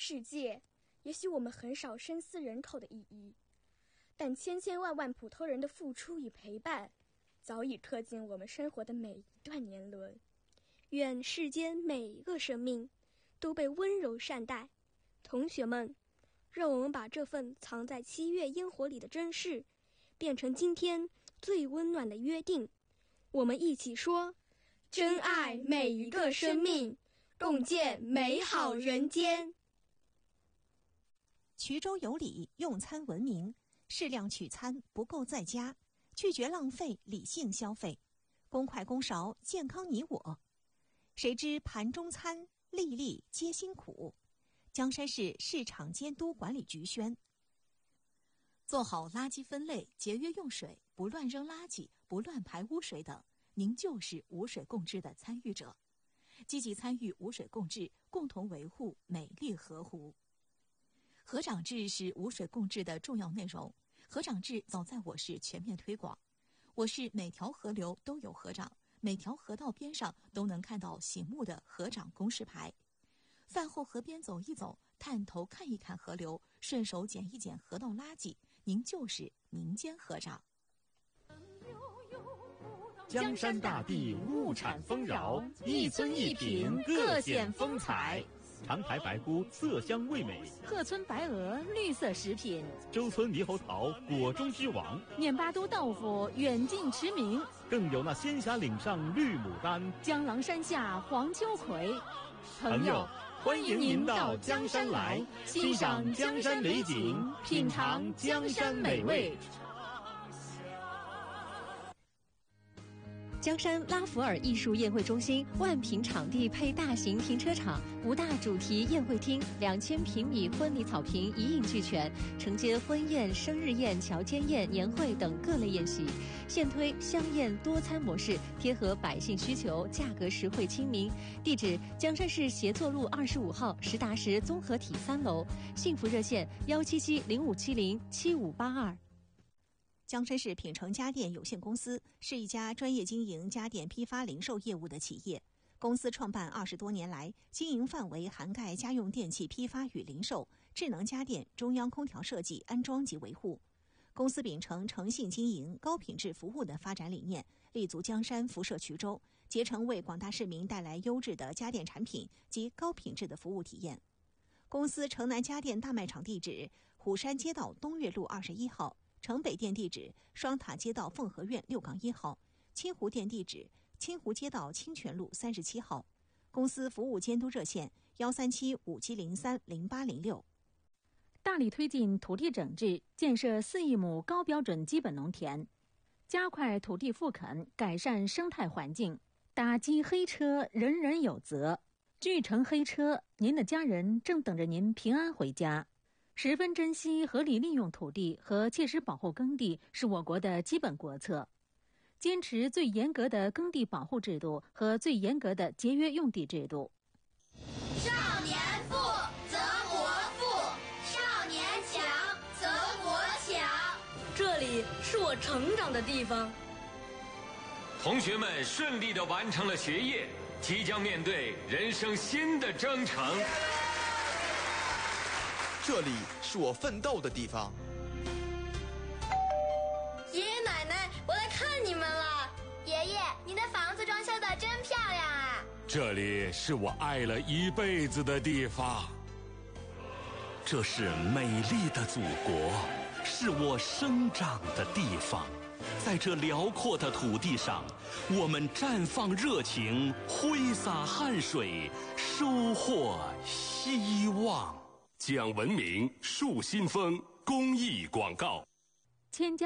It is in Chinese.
世界，也许我们很少深思人口的意义，但千千万万普通人的付出与陪伴，早已刻进我们生活的每一段年轮。 愿世间每一个生命都被温柔善待。同学们，让我们把这份藏在7月烟火里的珍视，变成今天最温暖的约定。我们一起说： 珍爱每一个生命，共建美好人间。 衢州有礼，用餐文明，适量取餐，不够在家，拒绝浪费，理性消费，公筷公勺，健康你我。谁知盘中餐，粒粒皆辛苦。江山市市场监督管理局宣。做好垃圾分类，节约用水，不乱扔垃圾，不乱排污水等，您就是无水共治的参与者。积极参与无水共治，共同维护美丽河湖。河长制是无水共治的重要内容。河长制早在我市全面推广，我市每条河流都有河长，每条河道边上都能看到醒目的河长公示牌。饭后河边走一走，探头看一看河流，顺手捡一捡河道垃圾，您就是民间河长。 江山大地，物产丰饶，一村一品，各显风采。长台白菇色香味美， 鹤村白鹅绿色食品， 周村猕猴桃果中之王， 面巴都豆腐远近驰名， 更有那仙霞岭上绿牡丹， 江郎山下黄秋葵。 朋友，欢迎您到江山来，欣赏江山美景，品尝江山美味。 江山拉弗尔艺术宴会中心万平场地配大型停车场，5大主题宴会厅，2000平米婚礼草坪一应俱全，承接婚宴、生日宴、乔迁宴、年会等各类宴席。现推香宴多餐模式，贴合百姓需求，价格实惠亲民。地址：江山市协作路25号实达实综合体3楼。幸福热线17705707582。江山市品城家电有限公司是一家专业经营家电批发零售业务的企业。公司创办20多年来，经营范围涵盖家用电器批发与零售、智能家电、中央空调设计、安装及维护。公司秉承诚信经营、高品质服务的发展理念，立足江山，辐射衢州，竭诚为广大市民带来优质的家电产品及高品质的服务体验。公司城南家电大卖场地址：虎山街道东岳路21号。城北店地址：双塔街道凤和苑6-1号，清湖店地址：清湖街道清泉路37号。公司服务监督热线13757030806。 大力推进土地整治，建设4亿亩高标准基本农田，加快土地复垦，改善生态环境，打击黑车，人人有责。拒乘黑车，您的家人正等着您平安回家。十分珍惜合理利用土地和切实保护耕地是我国的基本国策，坚持最严格的耕地保护制度和最严格的节约用地制度。 少年富则国富，少年强则国强。 这里是我成长的地方。 同学们顺利地完成了学业，即将面对人生新的征程。 这里是我奋斗的地方。 爷爷奶奶，我来看你们了。爷爷，你的房子装修的真漂亮啊！ 这里是我爱了一辈子的地方。这是美丽的祖国，是我生长的地方。在这辽阔的土地上，我们绽放热情，挥洒汗水，收获希望。 讲文明，树新风公益广告。 千家